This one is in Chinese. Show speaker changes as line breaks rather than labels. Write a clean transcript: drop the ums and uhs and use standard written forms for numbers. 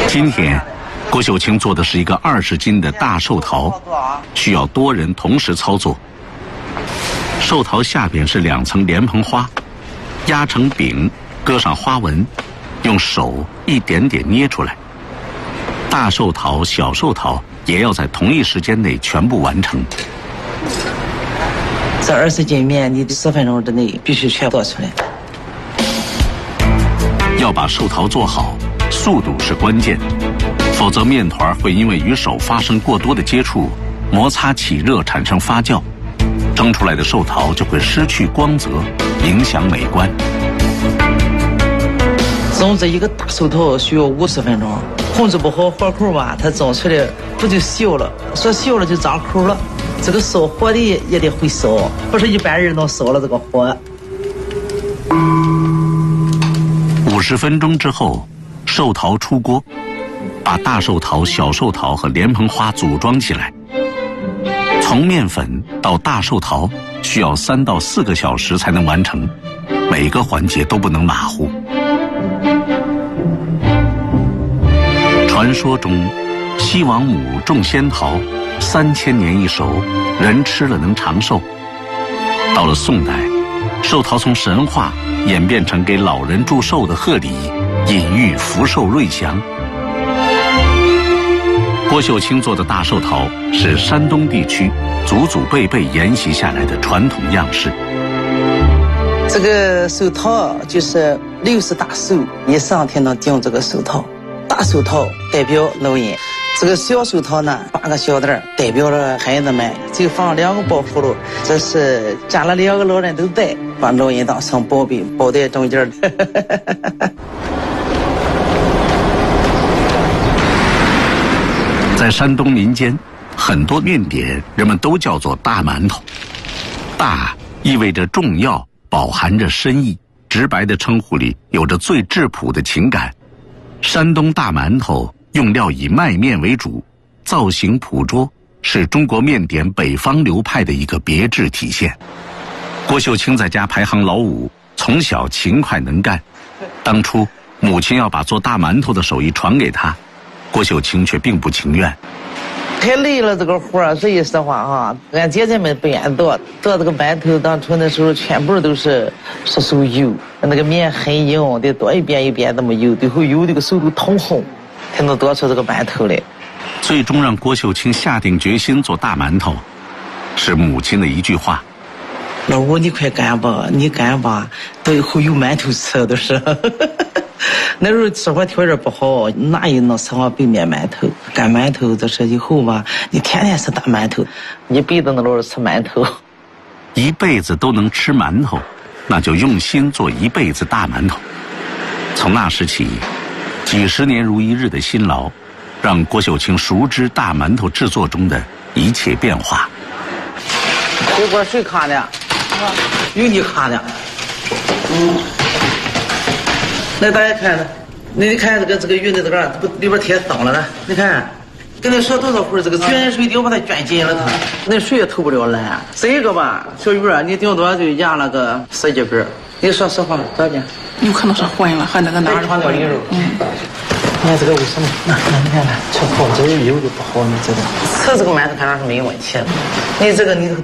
今天，郭秀清做的是一个20斤的大寿桃，需要多人同时操作。寿桃下边是2层莲蓬花，压成饼，搁上花纹，用手一点点捏出来。大寿桃、小寿桃也要在同一时间内全部完成。
这20斤面，你10分钟之内必须全做出来。
要把寿桃做好，速度是关键，否则面团会因为与手发生过多的接触，摩擦起热产生发酵，蒸出来的寿桃就会失去光泽，影响美观。
蒸这一个大寿桃需要50分钟，控制不好火口吧，它蒸出来不就锈了，说锈了就张口了。这个烧火的也得会烧，不是一般人能烧了这个火。
50分钟之后，寿桃出锅，把大寿桃、小寿桃和莲蓬花组装起来。从面粉到大寿桃需要3到4个小时才能完成，每个环节都不能马虎。传说中，西王母种仙桃，3000年一熟，人吃了能长寿。到了宋代，寿桃从神话演变成给老人祝寿的贺礼，隐喻福寿瑞祥。郭秀清做的大寿桃是山东地区祖祖辈辈沿袭下来的传统样式。
这个寿桃就是60大寿以上才能订这个寿桃。大寿桃代表老人，这个小寿桃呢8个小袋代表了孩子们，就放2个包葫芦，这是家了2个老人都在，把老人当成宝贝包在中间的。
在山东民间，很多面点人们都叫做大馒头。大意味着重要，饱含着深意，直白的称呼里有着最质朴的情感。山东大馒头用料以麦面为主，造型朴拙，是中国面点北方流派的一个别致体现。郭秀清在家排行老5，从小勤快能干。当初母亲要把做大馒头的手艺传给他，郭秀清却并不情愿。
太累了这个活儿，说句实话哈，俺姐姐们不愿做这个馒头，当初那时候全部都是手油，那个面很硬，得多一遍一遍这么油，最后油这个手都通红，才能做出这个馒头来。
最终让郭秀清下定决心做大馒头，是母亲的一句话：
老五你快干吧，你干吧，到以后有馒头吃都是。那时候生活条件不好，哪有能吃上白面馒头？干馒头这是以后吧，你天天吃大馒头，一辈子能老是吃馒头。
一辈子都能吃馒头，那就用心做一辈子大馒头。从那时起，几十年如一日的辛劳，让郭秀清熟知大馒头制作中的一切变化。
这锅谁卡的？有你卡的。那大家看呢？你看这个鱼的这个不里边太脏了呢？你看，跟他说多少回，这个卷水得把它卷紧了，它那水也透不了蓝。这个吧，小鱼啊，你顶多就压了个10几根。你说实话多少钱？
有可能是混了，和那个哪儿
穿过里肉。你看这个为什么？那你看看，吃好这个油就不好，你知道？吃这个馒头反正是没有问题的。你这个你。